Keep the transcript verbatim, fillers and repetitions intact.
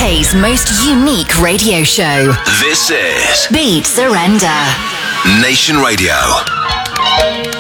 Uk's most unique radio show. This is Beat Surrender. Nation Radio.